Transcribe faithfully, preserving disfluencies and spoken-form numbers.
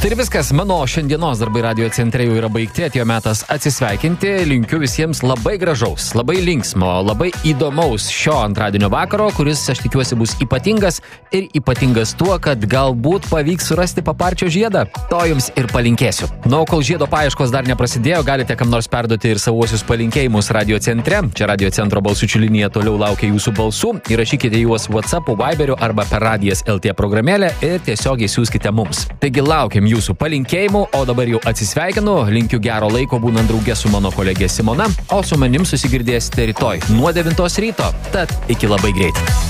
Štai ir viskas, mano šiandienos darbai radio centre jau yra baigti, atėjo metas atsisveikinti, linkiu visiems labai gražaus, labai linksmo, labai įdomaus šio antradienio vakaro, kuris, aš tikiuosi, bus ypatingas ir ypatingas tuo, kad galbūt pavyks surasti paparčio žiedą. To jums ir palinkėsiu. Na, kol žiedo paieškos dar neprasidėjo, galite kam nors perduoti ir savuosius palinkėjimus radio centre. Čia radio centro balsučių linija toliau laukia jūsų balsų. Įrašykite juos WhatsApp'u, Viberiu arba per Radijas L T programėlę ir tiesiogiai siųskite mums. Taigi laukiam jūsų palinkėjimų, o dabar jau atsisveikinu, linkiu gero laiko būnant drauge su mano kolegė Simona, o su manim susigirdėsite rytoj nuo devintos ryto. Tad iki labai greit.